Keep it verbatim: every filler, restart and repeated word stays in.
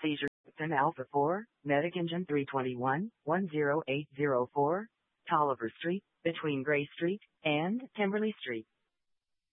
seizure in Alpha four, Medic Engine three twenty-one, one zero eight zero four, Tolliver Street, between Gray Street and Kimberly Street.